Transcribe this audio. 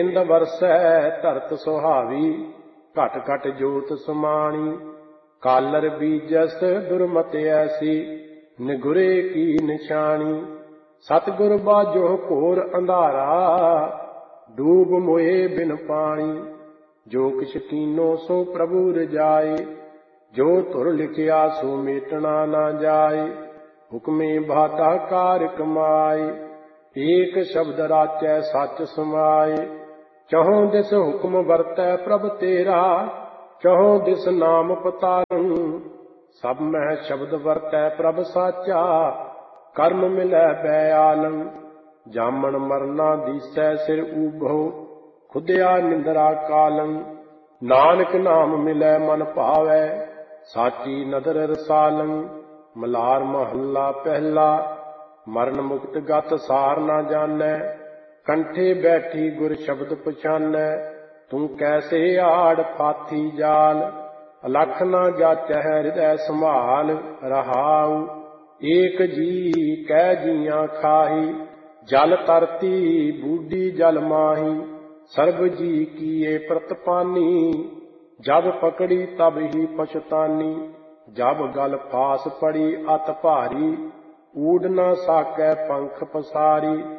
ਇੰਦ ਵਰਸੈ ਧਰਤ ਸੁਹਾਵੀ, ਘਟ ਘਟ ਜੋਤ ਸਮਾਣੀ। ਕਾਲਰ ਬੀਜਸ ਦੁਰਮਤਿ ਐਸੀ, ਨਿਗੁਰੇ ਕੀ ਨਿਸ਼ਾਨੀ। ਸਤਿਗੁਰ ਬਾਝੋ ਘੋਰ ਅੰਧਾਰਾ, ਡੂਬ ਮੋਏ ਬਿਨ ਪਾਣੀ। ਜੋ ਕਿਛ ਕੀਨੋ ਸੋ ਪ੍ਰਭੂ ਰਜਾਏ, ਜੋ ਧੁਰ ਲਿਖਿਆ ਸੋ ਮੇਟਣਾ ਨਾ ਜਾਏ। ਹੁਕਮੇ ਬਾਤਾ ਕਾਰ ਕਮਾਏ, ਏਕ ਸ਼ਬਦ ਰਾਚੈ ਸਚ ਸਮਾਏ। ਚਹੁ ਦਿਸ ਹੁਕਮ ਵਰਤੈ ਪ੍ਰਭ ਤੇਰਾ, ਚਹੁ ਦਿਸ ਨਾਮ ਪਤਾਰੰ। ਸਭ ਮਹਿ ਸ਼ਬਦ ਵਰਤੈ ਪ੍ਰਭ ਸਾਚਾ, ਕਰਮ ਮਿਲੈ ਬੈਆਲੰ। ਜਾਮਣ ਮਰਨਾ ਦੀਸੈ ਸਿਰ ਊਭੋ, ਖੁਦਿਆ ਨਿੰਦਰਾ ਕਾਲੰ। ਨਾਨਕ ਨਾਮ ਮਿਲੈ ਮਨ ਭਾਵੈ, ਸਾਚੀ ਨਦਰ ਰਸਾਲੰ। ਮਲਾਰ ਮਹੱਲਾ ਪਹਿਲਾ। ਮਰਨ ਮੁਕਤ ਗਤ ਸਾਰ ਨਾ ਜਾਣੈ, ਕੰਠੇ ਬੈਠੀ ਗੁਰ ਸ਼ਬਦ ਪਛਾਨੈ। ਤੂੰ ਕੈਸੇ ਆੜ ਫਾਥੀ ਜਾਲ, ਅਲਖ ਨਾ ਜਾਚੈ ਹਿਰਦੈ ਸੰਭਾਲ। ਰਹਾਉ ਏਕ ਜੀ ਕੈ ਜੀਆਂ ਖਾਹੀ, ਜਲ ਤਰਤੀ ਬੂਢੀ ਜਲ ਮਾਹੀ। ਸਰਬ ਜੀ ਕੀਏ ਪ੍ਰਤਪਾਨੀ, ਜਬ ਪਕੜੀ ਤਬ ਹੀ ਪਛਤਾਨੀ। ਜਬ ਗਲ ਫਾਸ ਪੜੀ ਅਤ ਭਾਰੀ, ਊਡ ਨਾ ਸਾਕੈ ਪੰਖ ਪਸਾਰੀ।